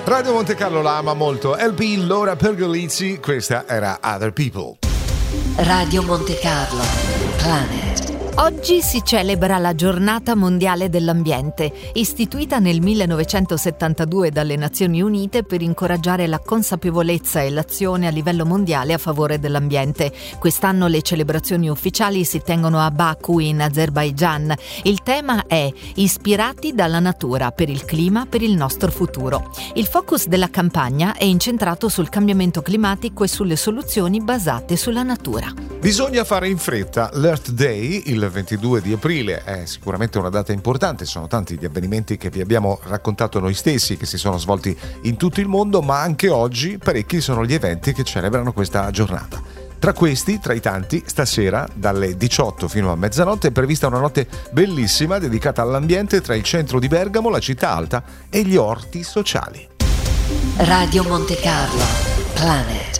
Radio Monte Carlo la ama molto. LP Laura Pergolizzi, questa era Other People. Radio Monte Carlo, Planet. Oggi si celebra la Giornata Mondiale dell'Ambiente, istituita nel 1972 dalle Nazioni Unite per incoraggiare la consapevolezza e l'azione a livello mondiale a favore dell'ambiente. Quest'anno le celebrazioni ufficiali si tengono a Baku in Azerbaigian. Il tema è Ispirati dalla natura per il clima, per il nostro futuro. Il focus della campagna è incentrato sul cambiamento climatico e sulle soluzioni basate sulla natura. Bisogna fare in fretta. L'Earth Day, il 22 di aprile, è sicuramente una data importante. Sono tanti gli avvenimenti che vi abbiamo raccontato noi stessi, che si sono svolti in tutto il mondo, ma anche oggi parecchi sono gli eventi che celebrano questa giornata. Tra questi, tra i tanti, stasera dalle 18 fino a mezzanotte è prevista una notte bellissima dedicata all'ambiente tra il centro di Bergamo, la città alta e gli orti sociali. Radio Monte Carlo, Planet.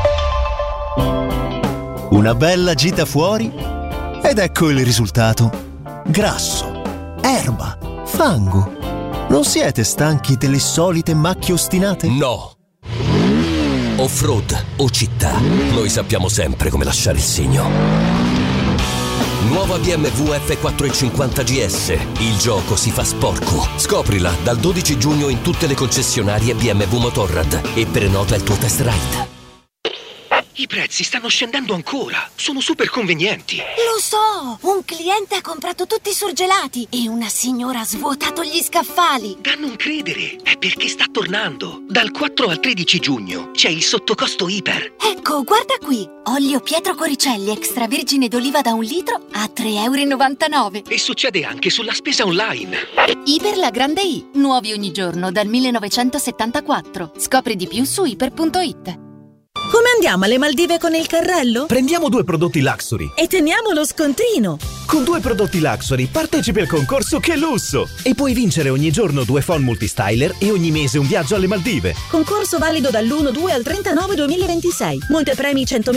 Una bella gita fuori ed ecco il risultato. Grasso, erba, fango. Non siete stanchi delle solite macchie ostinate? No! Off-road o città, noi sappiamo sempre come lasciare il segno. Nuova BMW F450 GS. Il gioco si fa sporco. Scoprila dal 12 giugno in tutte le concessionarie BMW Motorrad e prenota il tuo test ride. I prezzi stanno scendendo ancora. Sono super convenienti. Lo so! Un cliente ha comprato tutti i surgelati e una signora ha svuotato gli scaffali. Da non credere, è perché sta tornando. Dal 4 al 13 giugno c'è il sottocosto Iper. Ecco, guarda qui. Olio Pietro Coricelli extravergine d'oliva da 1 litro a 3,99 €. E succede anche sulla spesa online. Iper la grande I. Nuovi ogni giorno dal 1974. Scopri di più su iper.it. Come andiamo alle Maldive con il carrello? Prendiamo 2 prodotti Luxury E teniamo lo scontrino. Con 2 prodotti Luxury partecipi al concorso Che Lusso e puoi vincere ogni giorno 2 phon multistyler e ogni mese un viaggio alle Maldive. Concorso valido dall'1/2 al 39/2026. Montepremi 100.000